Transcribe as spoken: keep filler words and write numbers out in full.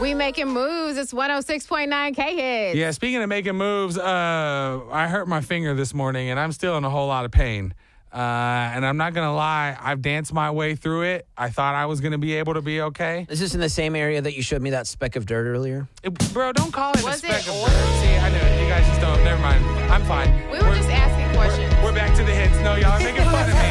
We making moves. It's one oh six point nine K-Hits. Yeah, speaking of making moves, uh, I hurt my finger this morning, and I'm still in a whole lot of pain. Uh, and I'm not going to lie, I've danced my way through it. I thought I was going to be able to be okay. Is this in the same area that you showed me that speck of dirt earlier? It, bro, don't call it Was a speck it of oil? dirt. See, I knew it. You guys just don't. Never mind. I'm fine. We were just asking questions. We're back to the hits. No, y'all are making fun of me.